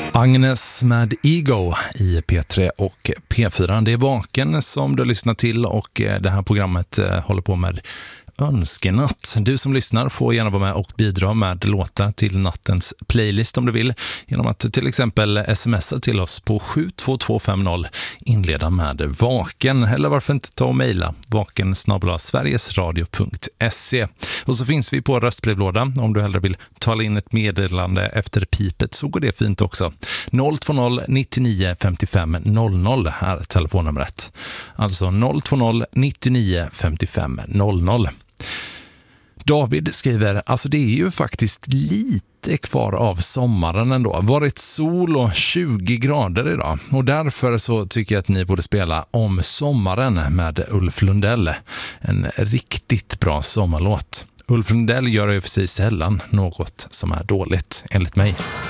Agnes med Ego i P3 och P4. Det är Vaken som du lyssnar till och det här programmet håller på med önskenatt. Du som lyssnar får gärna vara med och bidra med låtar till nattens playlist om du vill genom att till exempel smsa till oss på 72250, inleda med Vaken, eller varför inte ta och mejla vaken@sverigesradio.se. Och så finns vi på röstbrevlåda om du hellre vill tala in ett meddelande efter pipet, så går det fint också. 020 99 55 00 här telefonnumret. Alltså 020 99 55 00. David skriver, alltså det är ju faktiskt lite kvar av sommaren ändå. Varit sol och 20 grader idag. Och därför så tycker jag att ni borde spela Om sommaren med Ulf Lundell. En riktigt bra sommarlåt. Ulf Lundell gör ju för sig sällan något som är dåligt, enligt mig.